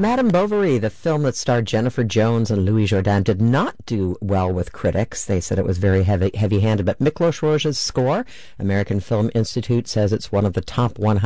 Madame Bovary, the film that starred Jennifer Jones and Louis Jourdan, did not do well with critics. They said it was very heavy-handed. But Miklos Rozsa's score, American Film Institute says it's one of the top 100